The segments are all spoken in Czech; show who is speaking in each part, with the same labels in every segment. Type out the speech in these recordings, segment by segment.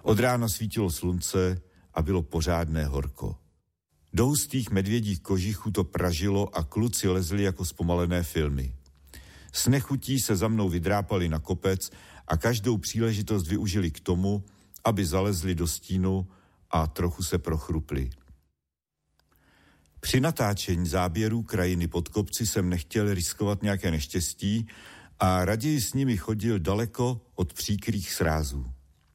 Speaker 1: Od rána svítilo slunce a bylo pořádné horko. Do hustých medvědích kožichů to pražilo a kluci lezli jako zpomalené filmy. S nechutí se za mnou vydrápali na kopec a každou příležitost využili k tomu, aby zalezli do stínu a trochu se prochrupli. Při natáčení záběrů krajiny pod kopci jsem nechtěl riskovat nějaké neštěstí a raději s nimi chodil daleko od příkrých srázů.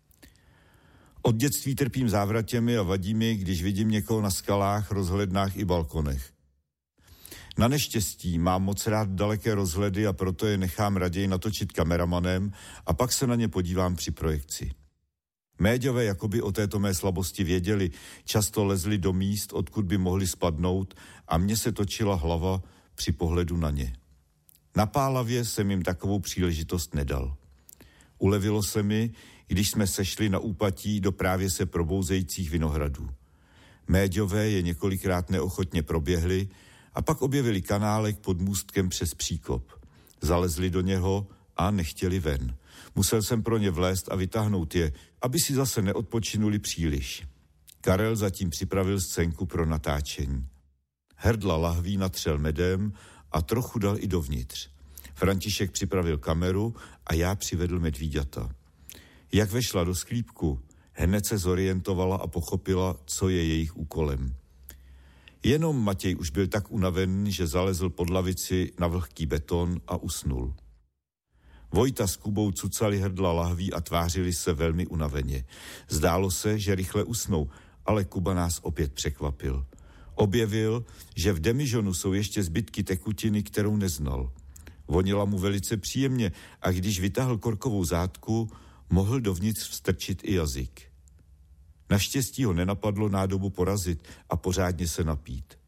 Speaker 1: Od dětství trpím závratěmi a vadí mi, když vidím někoho na skalách, rozhlednách i balkonech. Na neštěstí mám moc rád daleké rozhledy a proto je nechám raději natočit kameramanem a pak se na ně podívám při projekci. Méďové jakoby o této mé slabosti věděli, často lezli do míst, odkud by mohli spadnout a mně se točila hlava při pohledu na ně. Na Pálavě jsem jim takovou příležitost nedal. Ulevilo se mi, když jsme sešli na úpatí do právě se probouzejících vinohradů. Méďové je několikrát neochotně proběhli a pak objevili kanálek pod můstkem přes příkop. Zalezli do něho a nechtěli ven. Musel jsem pro ně vlézt a vytáhnout je, aby si zase neodpočinuli příliš. Karel zatím připravil scénku pro natáčení. Hrdla lahví natřel medem a trochu dal i dovnitř. František připravil kameru a já přivedl medvíďata. Jak vešla do sklípku, hned se zorientovala a pochopila, co je jejich úkolem. Jenom Matěj už byl tak unavený, že zalezl pod lavici na vlhký beton a usnul. Vojta s Kubou cucali hrdla lahví a tvářili se velmi unaveně. Zdálo se, že rychle usnou, ale Kuba nás opět překvapil. Objevil, že v demižonu jsou ještě zbytky tekutiny, kterou neznal. Vonila mu velice příjemně a když vytáhl korkovou zátku, mohl dovnitř vstrčit i jazyk. Naštěstí ho nenapadlo nádobu porazit a pořádně se napít.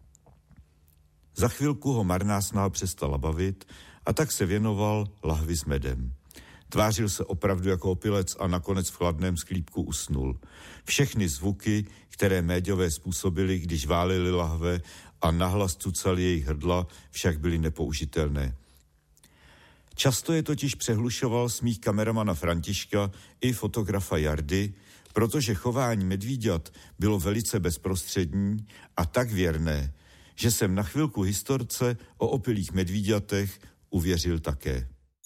Speaker 1: Za chvilku ho marná snaha přestala bavit a tak se věnoval lahvi s medem. Tvářil se opravdu jako opilec a nakonec v chladném sklípku usnul. Všechny zvuky, které Méďové způsobili, když válili lahve a nahlas cucali jejich hrdla, však byly nepoužitelné. Často je totiž přehlušoval smích kameramana Františka i fotografa Jardy, protože chování medvíďat bylo velice bezprostřední a tak věrné, že jsem na chvilku historce o opilých medvíďatech uvěřil také.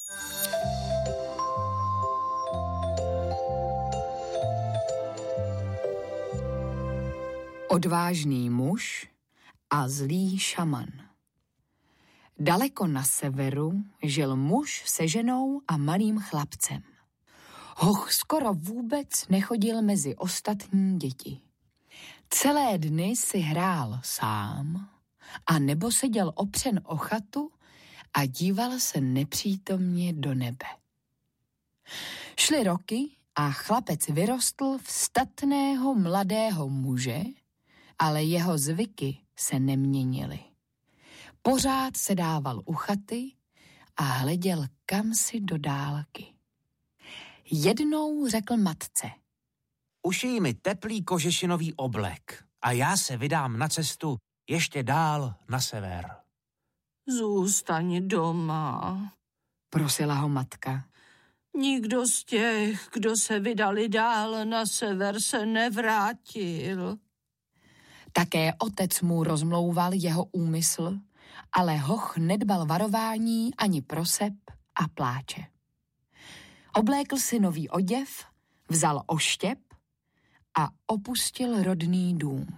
Speaker 2: Odvážný muž a zlý šaman. Daleko na severu žil muž se ženou a malým chlapcem. Hoch skoro vůbec nechodil mezi ostatní děti. Celé dny si hrál sám a nebo seděl opřen o chatu a díval se nepřítomně do nebe. Šly roky a chlapec vyrostl v statného mladého muže, ale jeho zvyky se neměnily. Pořád se dával u chaty a hleděl kamsi do dálky. Jednou řekl matce:
Speaker 3: Ušij mi teplý kožešinový oblek a já se vydám na cestu ještě dál na sever.
Speaker 4: Zůstaň doma,
Speaker 2: prosila ho matka.
Speaker 4: Nikdo z těch, kdo se vydali dál na sever, se nevrátil.
Speaker 2: Také otec mu rozmlouval jeho úmysl, ale hoch nedbal varování ani proseb a pláče. Oblékl si nový oděv, vzal oštěp a opustil rodný dům.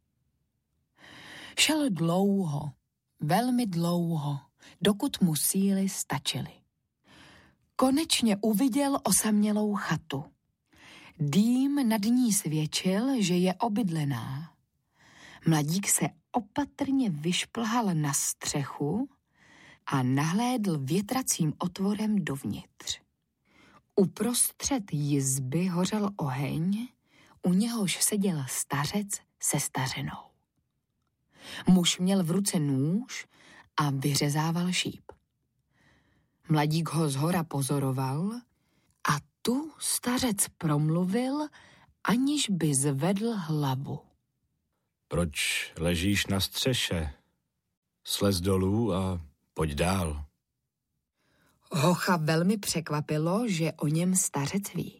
Speaker 2: Šel dlouho, velmi dlouho, dokud mu síly stačily. Konečně uviděl osamělou chatu. Dým nad ní svědčil, že je obydlená. Mladík se opatrně vyšplhal na střechu a nahlédl větracím otvorem dovnitř. Uprostřed jizby hořel oheň, u něhož seděl stařec se stařenou. Muž měl v ruce nůž a vyřezával šíp. Mladík ho zhora pozoroval a tu stařec promluvil, aniž by zvedl hlavu.
Speaker 5: Proč ležíš na střeše? Slez dolů a pojď dál.
Speaker 2: Hocha velmi překvapilo, že o něm stařec ví.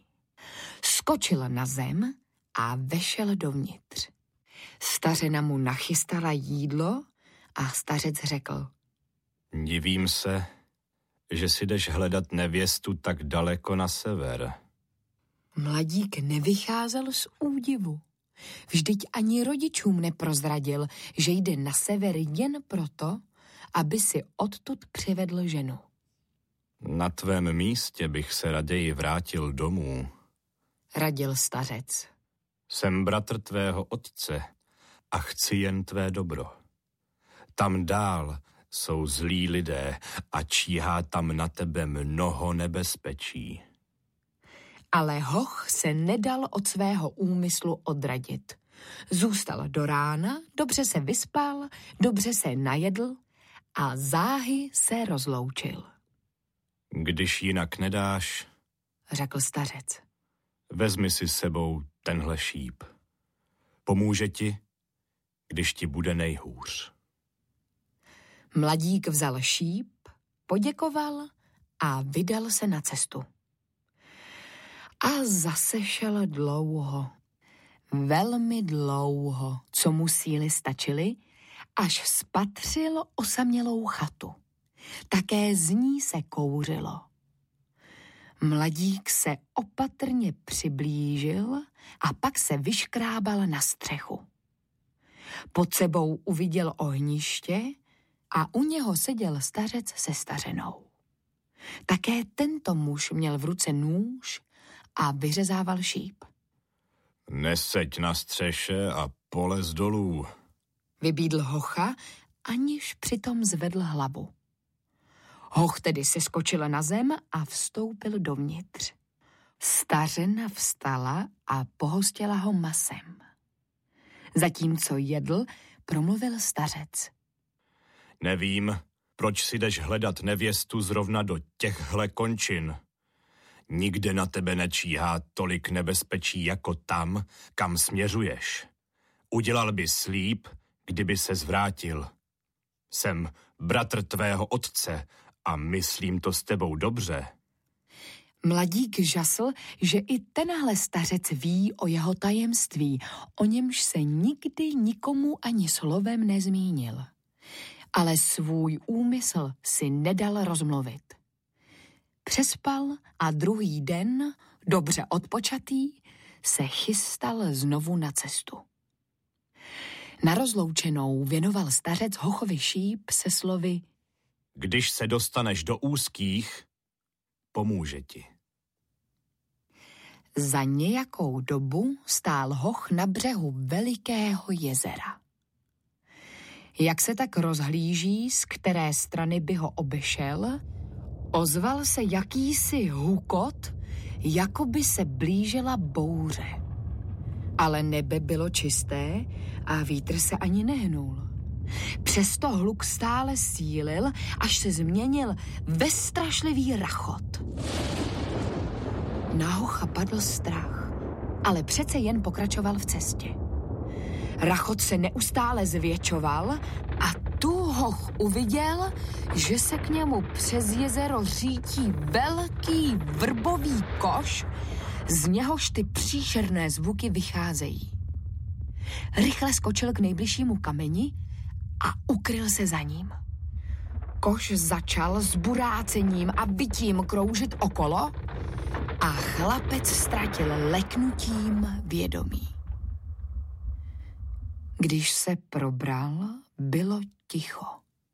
Speaker 2: Skočil na zem a vešel dovnitř. Stařena mu nachystala jídlo a stařec řekl:
Speaker 5: Divím se, že si jdeš hledat nevěstu tak daleko na sever.
Speaker 2: Mladík nevycházel z údivu. Vždyť ani rodičům neprozradil, že jde na sever jen proto, aby si odtud přivedl ženu.
Speaker 5: Na tvém místě bych se raději vrátil domů,
Speaker 2: radil stařec.
Speaker 5: Jsem bratr tvého otce a chci jen tvé dobro. Tam dál jsou zlí lidé a číhá tam na tebe mnoho nebezpečí.
Speaker 2: Ale hoch se nedal od svého úmyslu odradit. Zůstal do rána, dobře se vyspal, dobře se najedl a záhy se rozloučil.
Speaker 5: Když jinak nedáš,
Speaker 2: řekl stařec,
Speaker 5: vezmi si s sebou tenhle šíp. Pomůže ti, když ti bude nejhůř.
Speaker 2: Mladík vzal šíp, poděkoval a vydal se na cestu. A zase šel dlouho, velmi dlouho, co mu síly stačily, až spatřil osamělou chatu. Také z ní se kouřilo. Mladík se opatrně přiblížil a pak se vyškrábal na střechu. Pod sebou uviděl ohniště a u něho seděl stařec se stařenou. Také tento muž měl v ruce nůž a vyřezával šíp.
Speaker 5: Neseď na střeše a polez dolů,
Speaker 2: vybídl hocha, aniž přitom zvedl hlavu. Hoch tedy se skočil na zem a vstoupil dovnitř. Stařena vstala a pohostila ho masem. Zatímco jedl, promluvil stařec.
Speaker 5: Nevím, proč si jdeš hledat nevěstu zrovna do těchhle končin. Nikde na tebe nečíhá tolik nebezpečí jako tam, kam směřuješ. Udělal bys líp, kdyby se zvrátil. Jsem bratr tvého otce a myslím to s tebou dobře.
Speaker 2: Mladík žasl, že i tenhle stařec ví o jeho tajemství, o němž se nikdy nikomu ani slovem nezmínil. Ale svůj úmysl si nedal rozmluvit. Přespal a druhý den, dobře odpočatý, se chystal znovu na cestu. Na rozloučenou věnoval stařec hochovi šíp se slovy:
Speaker 5: Když se dostaneš do úzkých, pomůže ti.
Speaker 2: Za nějakou dobu stál hoch na břehu velikého jezera. Jak se tak rozhlíží, z které strany by ho obešel, ozval se jakýsi hukot, jako by se blížila bouře. Ale nebe bylo čisté a vítr se ani nehnul. Přesto hluk stále sílil, až se změnil ve strašlivý rachot. Na hocha padl strach, ale přece jen pokračoval v cestě. Rachot se neustále zvětšoval a tu hoch uviděl, že se k němu přes jezero řítí velký vrbový koš, z něhož ty příšerné zvuky vycházejí. Rychle skočil k nejbližšímu kameni a ukryl se za ním. Koš začal s burácením a vytím kroužit okolo a chlapec ztratil leknutím vědomí. Když se probral, bylo ticho.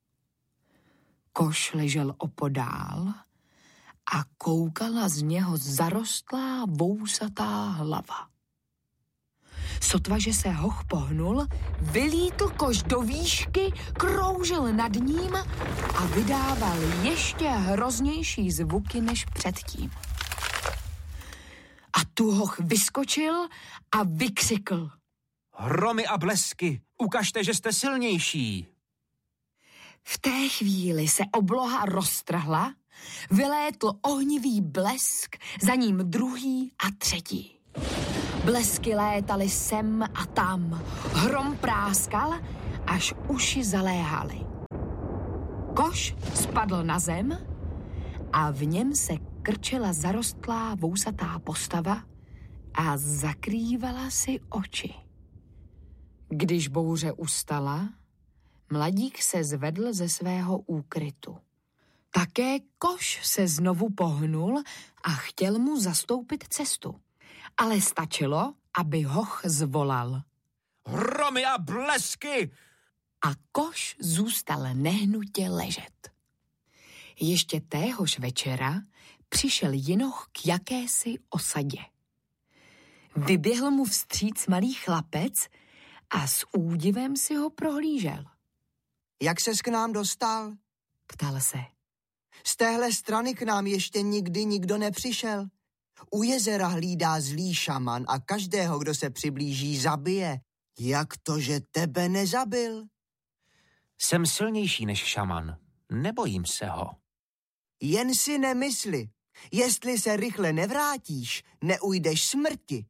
Speaker 2: Koš ležel opodál a koukala z něho zarostlá vousatá hlava. Sotva, že se hoch pohnul, vylítl koš do výšky, kroužil nad ním a vydával ještě hroznější zvuky než předtím. A tu hoch vyskočil a vykřikl:
Speaker 3: Hromy a blesky, ukažte, že jste silnější.
Speaker 2: V té chvíli se obloha roztrhla, vylétl ohnivý blesk, za ním druhý a třetí. Blesky létaly sem a tam, hrom práskal, až uši zaléhaly. Koš spadl na zem a v něm se krčila zarostlá vousatá postava a zakrývala si oči. Když bouře ustala, mladík se zvedl ze svého úkrytu. Také koš se znovu pohnul a chtěl mu zastoupit cestu. Ale stačilo, aby hoch zvolal.
Speaker 3: Hromy a blesky!
Speaker 2: A koš zůstal nehnutě ležet. Ještě téhož večera přišel jinoch k jakési osadě. Vyběhl mu vstříc malý chlapec a s údivem si ho prohlížel.
Speaker 6: Jak ses k nám dostal?
Speaker 2: Ptal se.
Speaker 6: Z téhle strany k nám ještě nikdy nikdo nepřišel. U jezera hlídá zlý šaman a každého, kdo se přiblíží, zabije. Jak to, že tebe nezabil?
Speaker 3: Jsem silnější než šaman. Nebojím se ho.
Speaker 6: Jen si nemysli. Jestli se rychle nevrátíš, neujdeš smrti.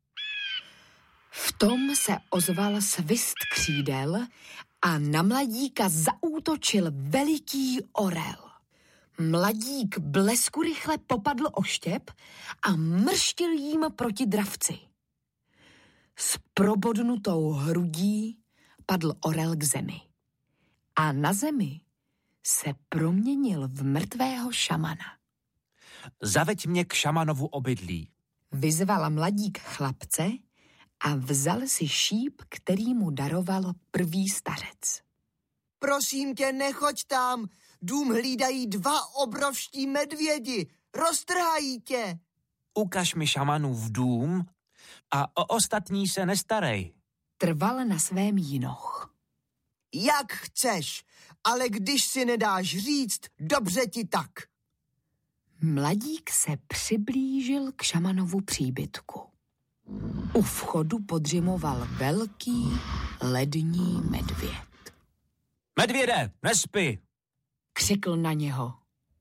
Speaker 2: V tom se ozval svist křídel a na mladíka zaútočil veliký orel. Mladík blesku rychle popadl o štěp a mrštil jím proti dravci. S probodnutou hrudí padl orel k zemi. A na zemi se proměnil v mrtvého šamana.
Speaker 3: Zaveď mě k šamanovu obydlí.
Speaker 2: Vyzval mladík chlapce a vzal si šíp, který mu daroval prvý stařec.
Speaker 6: Prosím tě, nechoď tam. Dům hlídají 2 obrovští medvědi. Roztrhají tě.
Speaker 3: Ukaž mi šamanův dům a o ostatní se nestarej.
Speaker 2: Trval na svém jinoch.
Speaker 6: Jak chceš, ale když si nedáš říct, dobře ti tak.
Speaker 2: Mladík se přiblížil k šamanovu příbytku. U vchodu podřimoval velký lední medvěd.
Speaker 3: Medvěde, nespi!
Speaker 2: Křikl na něho.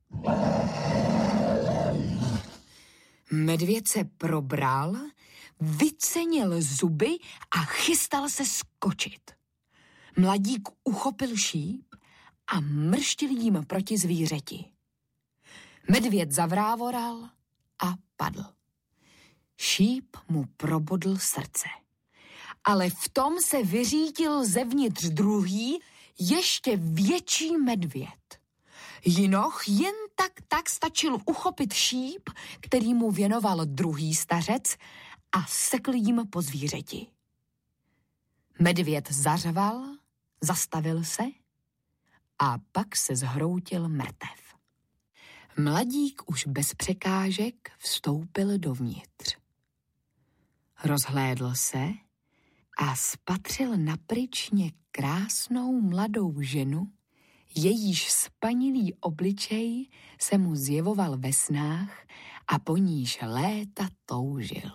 Speaker 2: Medvěd se probral, vycenil zuby a chystal se skočit. Mladík uchopil šíp a mrštil jím proti zvířeti. Medvěd zavrávoral a padl. Šíp mu probodl srdce. Ale v tom se vyřítil zevnitř druhý, ještě větší medvěd. Jinoch jen tak stačil uchopit šíp, který mu věnoval druhý stařec, a sekl jím po zvířeti. Medvěd zařval, zastavil se a pak se zhroutil mrtev. Mladík už bez překážek vstoupil dovnitř. Rozhlédl se a spatřil na pryčně krásnou mladou ženu, jejíž spanilý obličej se mu zjevoval ve snách a po níž léta toužil.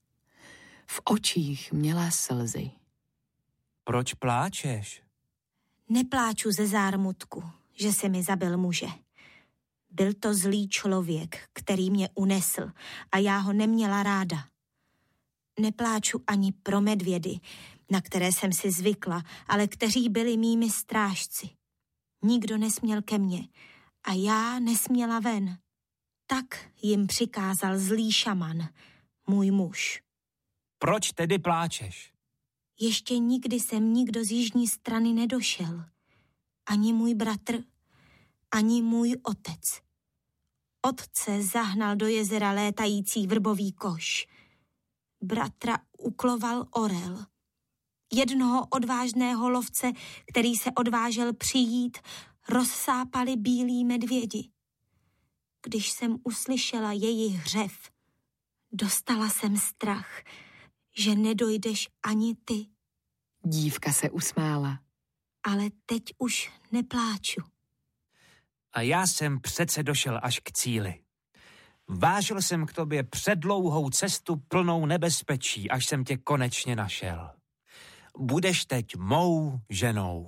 Speaker 2: V očích měla slzy.
Speaker 3: Proč pláčeš?
Speaker 7: Nepláču ze zármutku, že si mi zabil muže. Byl to zlý člověk, který mě unesl a já ho neměla ráda. Nepláču ani pro medvědy, na které jsem si zvykla, ale kteří byli mými strážci. Nikdo nesměl ke mně a já nesměla ven. Tak jim přikázal zlý šaman, můj muž.
Speaker 3: Proč tedy pláčeš?
Speaker 7: Ještě nikdy sem nikdo z jižní strany nedošel. Ani můj bratr, ani můj otec. Otce zahnal do jezera létající vrbový koš. Bratra ukloval orel. Jednoho odvážného lovce, který se odvážel přijít, rozsápali bílí medvědi. Když jsem uslyšela jejich hřev, dostala jsem strach, že nedojdeš ani ty.
Speaker 2: Dívka se usmála.
Speaker 7: Ale teď už nepláču.
Speaker 3: A já jsem přece došel až k cíli. Vážil jsem k tobě předlouhou cestu plnou nebezpečí, až jsem tě konečně našel. Budeš teď mou ženou.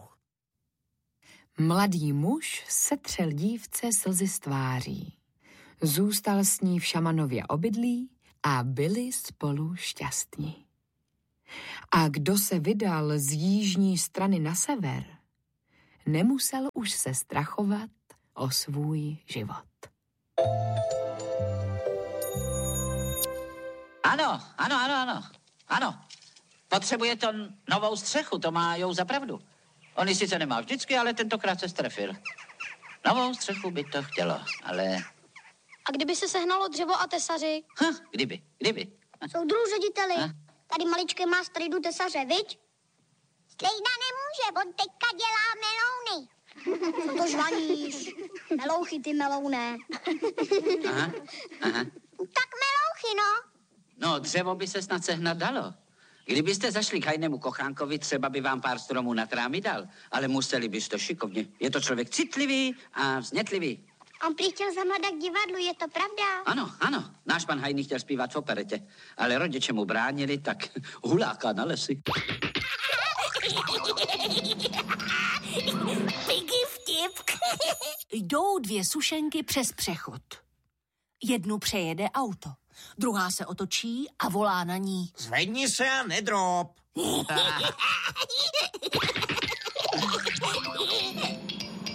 Speaker 2: Mladý muž setřel dívce slzy z tváří. Zůstal s ní v šamanově obydlí a byli spolu šťastní. A kdo se vydal z jižní strany na sever, nemusel už se strachovat o svůj život.
Speaker 8: Ano. Potřebuje to novou střechu, to má Jou za pravdu. On ji sice nemá vždycky, ale tentokrát se strefil. Novou střechu by to chtělo, ale...
Speaker 9: A kdyby se sehnalo dřevo a tesaři?
Speaker 8: Kdyby.
Speaker 9: Soudruhu řediteli, tady maličké má strejdu tesaře, viď? Strejda nemůže, on teďka dělá melouny. Co to žvaníš? Melouchy, ty melouné.
Speaker 8: Aha.
Speaker 9: Tak melouchy, no.
Speaker 8: No, dřevo by se snad sehnat dalo. Kdybyste zašli k hajnému kochránkovi, třeba by vám pár stromů na trámy dal, ale museli byste šikovně. Je to člověk citlivý a vznětlivý.
Speaker 9: On prý chtěl zamladat k divadlu, je to pravda?
Speaker 8: Ano. Náš pan Hajný chtěl zpívat v operetě, ale rodiče mu bránili, tak huláká na lesy.
Speaker 10: Piggy vtip. Jdou dvě sušenky přes přechod. Jednu přejede auto. Druhá se otočí a volá na ní.
Speaker 11: Zvedni se a nedrop.